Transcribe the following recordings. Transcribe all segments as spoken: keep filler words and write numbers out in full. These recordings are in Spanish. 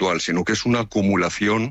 individual, sino que es una acumulación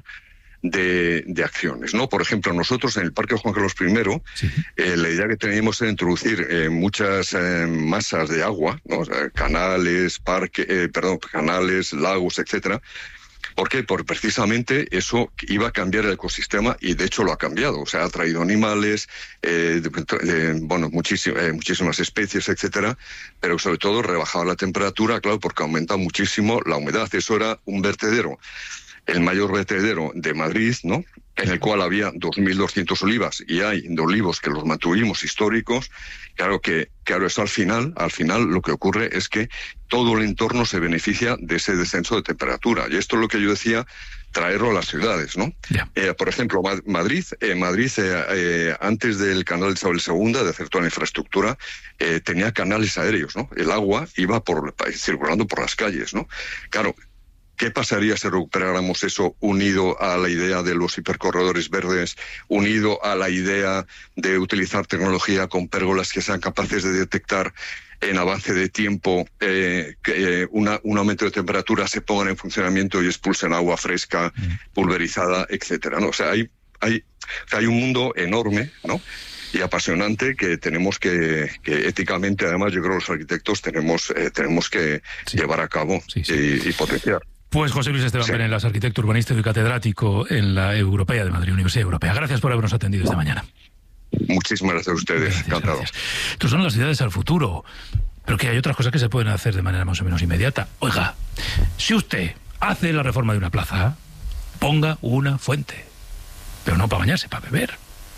de, de acciones, ¿no? Por ejemplo, nosotros en el Parque Juan Carlos primero, sí. eh, la idea que teníamos era introducir eh, muchas eh, masas de agua, ¿no? O sea, canales, parque, eh, perdón, canales, lagos, etcétera. ¿Por qué? Porque precisamente eso iba a cambiar el ecosistema y de hecho lo ha cambiado. O sea, ha traído animales, eh, de, de, bueno, muchísimas, eh, muchísimas especies, etcétera, pero sobre todo rebajaba la temperatura, claro, porque aumenta muchísimo la humedad. Eso era un vertedero, el mayor vertedero de Madrid, ¿no? En el cual había dos mil doscientos olivas y hay de olivos que los mantuvimos históricos. Claro que, claro, eso al final, al final lo que ocurre es que todo el entorno se beneficia de ese descenso de temperatura. Y esto es lo que yo decía, traerlo a las ciudades, ¿no? Yeah. Eh, por ejemplo, Madrid, eh, Madrid eh, eh, antes del canal de Isabel segunda, de hacer toda la infraestructura, eh, tenía canales aéreos, ¿no? El agua iba por, circulando por las calles, ¿no? Claro, ¿qué pasaría si recuperáramos eso unido a la idea de los hipercorredores verdes, unido a la idea de utilizar tecnología con pérgolas que sean capaces de detectar en avance de tiempo eh, que eh, una, un aumento de temperatura, se pongan en funcionamiento y expulsen agua fresca, pulverizada, etcétera, ¿no? O sea, hay, hay, o sea, hay un mundo enorme, ¿no? Y apasionante que tenemos que, que éticamente, además, yo creo que los arquitectos tenemos, eh, tenemos que sí. llevar a cabo sí, sí. Y, y potenciar. Pues José Luis Esteban sí. Penelas, arquitecto urbanista y catedrático en la Europea de Madrid, Universidad Europea. Gracias por habernos atendido esta mañana. Muchísimas gracias a ustedes, gracias, encantado. Gracias. Estos son las ciudades al futuro, pero que hay otras cosas que se pueden hacer de manera más o menos inmediata. Oiga, si usted hace la reforma de una plaza, ponga una fuente, pero no para bañarse, para beber.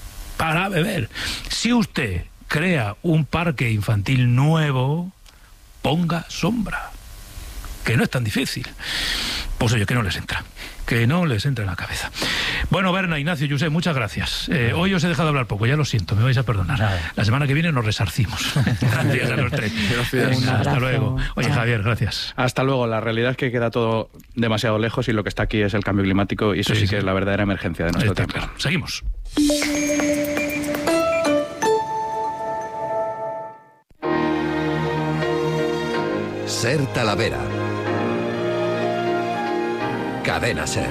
Para beber. Si usted crea un parque infantil nuevo, ponga sombra. Que no es tan difícil. Pues oye, que no les entra. Que no les entra en la cabeza. Bueno, Berna, Ignacio, Josep, muchas gracias. Eh, hoy os he dejado hablar poco, ya lo siento, me vais a perdonar. Nada. La semana que viene nos resarcimos. Gracias a los tres. Gracias. Hasta luego. Oye, Javier, gracias. Hasta luego. La realidad es que queda todo demasiado lejos y lo que está aquí es el cambio climático y eso sí, sí, sí. que es la verdadera emergencia de nuestro tiempo. Claro. Seguimos. Ser Talavera. Cadena Ser.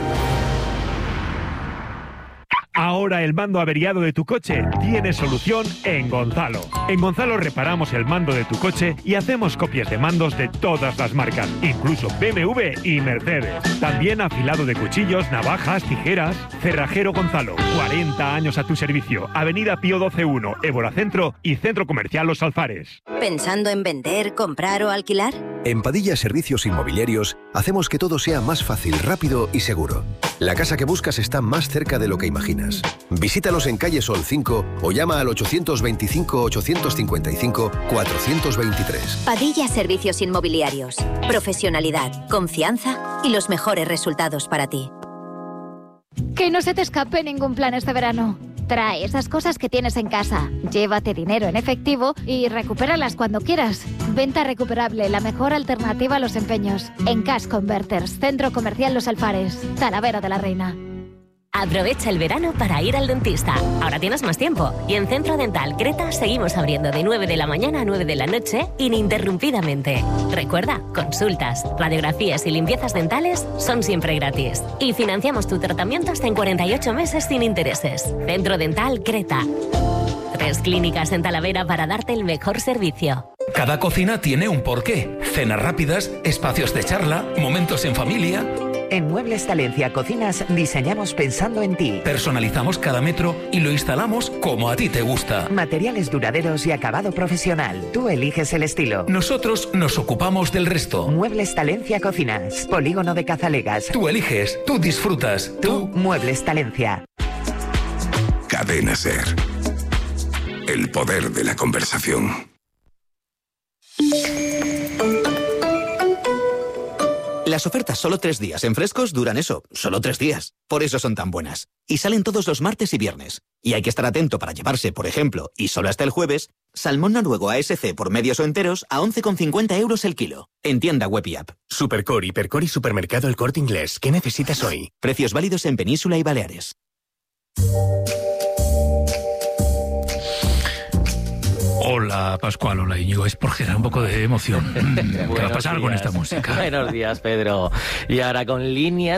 Ahora el mando averiado de tu coche tiene solución en Gonzalo. En Gonzalo reparamos el mando de tu coche y hacemos copias de mandos de todas las marcas, incluso B M W y Mercedes. También afilado de cuchillos, navajas, tijeras. Cerrajero Gonzalo, cuarenta años a tu servicio. Avenida Pío doce uno, Évora Centro y Centro Comercial Los Alfares. ¿Pensando en vender, comprar o alquilar? En Padilla Servicios Inmobiliarios hacemos que todo sea más fácil, rápido y seguro. La casa que buscas está más cerca de lo que imaginas. Visítanos en calle Sol cinco o llama al ochocientos veinticinco, ochocientos cincuenta y cinco, cuatrocientos veintitrés. Padilla Servicios Inmobiliarios. Profesionalidad, confianza y los mejores resultados para ti. Que no se te escape ningún plan este verano. Trae esas cosas que tienes en casa, llévate dinero en efectivo y recupéralas cuando quieras. Venta recuperable, la mejor alternativa a los empeños. En Cash Converters, Centro Comercial Los Alfares, Talavera de la Reina. Aprovecha el verano para ir al dentista. Ahora tienes más tiempo. Y en Centro Dental Creta seguimos abriendo de nueve de la mañana a nueve de la noche ininterrumpidamente. Recuerda, consultas, radiografías y limpiezas dentales son siempre gratis. Y financiamos tu tratamiento hasta en cuarenta y ocho meses sin intereses. Centro Dental Creta. Tres clínicas en Talavera para darte el mejor servicio. Cada cocina tiene un porqué. Cenas rápidas, espacios de charla, momentos en familia. En Muebles Talencia Cocinas diseñamos pensando en ti. Personalizamos cada metro y lo instalamos como a ti te gusta. Materiales duraderos y acabado profesional. Tú eliges el estilo. Nosotros nos ocupamos del resto. Muebles Talencia Cocinas. Polígono de Cazalegas. Tú eliges, tú disfrutas. Tú, tú Muebles Talencia. Cadena Ser. El poder de la conversación. Las ofertas solo tres días en Frescos duran eso, solo tres días. Por eso son tan buenas. Y salen todos los martes y viernes. Y hay que estar atento para llevarse, por ejemplo, y solo hasta el jueves, salmón noruego A S C por medios o enteros a once con cincuenta euros el kilo. En tienda web y app. Supercore, Hipercore y Supermercado El Corte Inglés. ¿Qué necesitas hoy? Precios válidos en Península y Baleares. Hola Pascual, hola Íñigo, es por generar un poco de emoción. ¿Qué va a pasar días. con esta música? Buenos días, Pedro. Y ahora con líneas